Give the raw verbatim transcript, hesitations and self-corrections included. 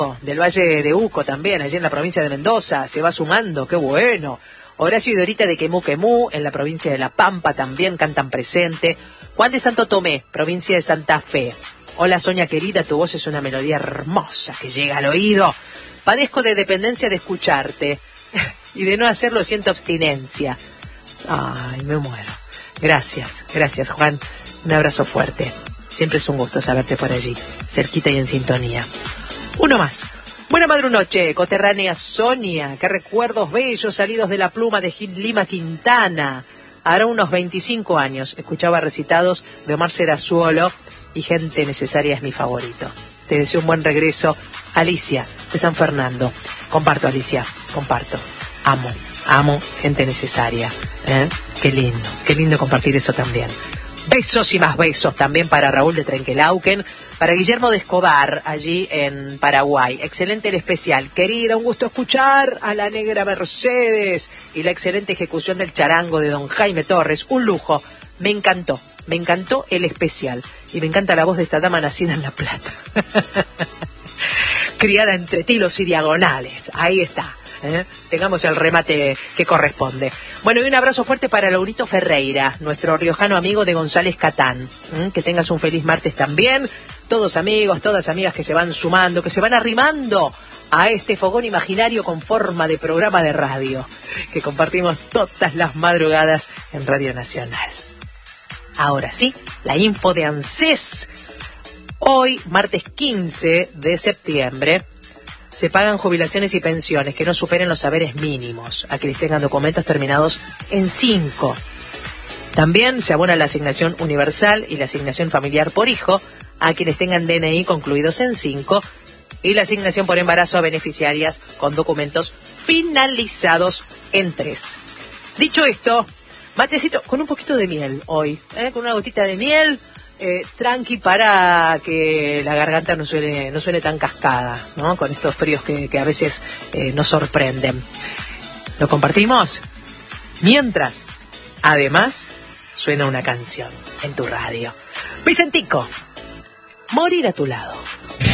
del Valle de Uco también, allí en la provincia de Mendoza, se va sumando, qué bueno. Horacio y Dorita de Quemú Quemú, en la provincia de La Pampa también cantan presente. Juan de Santo Tomé, provincia de Santa Fe. Hola Sonia querida, tu voz es una melodía hermosa que llega al oído. Padezco de dependencia de escucharte y de no hacerlo siento abstinencia. Ay, me muero. Gracias, gracias Juan. Un abrazo fuerte. Siempre es un gusto saberte por allí, cerquita y en sintonía. Uno más. Buena madrunoche, coterránea Sonia. Qué recuerdos bellos salidos de la pluma de Gil Lima Quintana. Hará unos veinticinco años escuchaba recitados de Omar Serazuolo y Gente Necesaria es mi favorito. Te deseo un buen regreso. Alicia, de San Fernando. Comparto, Alicia, comparto. Amo, amo Gente Necesaria. ¿Eh? Qué lindo, qué lindo compartir eso también. Besos y más besos también para Raúl de Trenquelauquen, para Guillermo de Escobar, allí en Paraguay. Excelente el especial. Querida, un gusto escuchar a la negra Mercedes y la excelente ejecución del charango de don Jaime Torres. Un lujo. Me encantó, me encantó el especial. Y me encanta la voz de esta dama nacida en La Plata. Criada entre tilos y diagonales. Ahí está. ¿Eh? Tengamos el remate que corresponde. Bueno, y un abrazo fuerte para Laurito Ferreira, nuestro riojano amigo de González Catán. ¿Mm? Que tengas un feliz martes también. Todos amigos, todas amigas que se van sumando, que se van arrimando a este fogón imaginario con forma de programa de radio que compartimos todas las madrugadas en Radio Nacional. Ahora sí, la info de ANSES. Hoy, martes quince de septiembre, se pagan jubilaciones y pensiones que no superen los saberes mínimos a quienes tengan documentos terminados en cinco. También se abona la asignación universal y la asignación familiar por hijo a quienes tengan D N I concluidos en cinco y la asignación por embarazo a beneficiarias con documentos finalizados en tres. Dicho esto, matecito con un poquito de miel hoy, ¿eh? Con una gotita de miel. Eh, tranqui para que la garganta no suene, no suene tan cascada, ¿no? Con estos fríos que, que a veces eh, nos sorprenden. ¿Lo compartimos? Mientras, además, suena una canción en tu radio. Vicentico, morir a tu lado.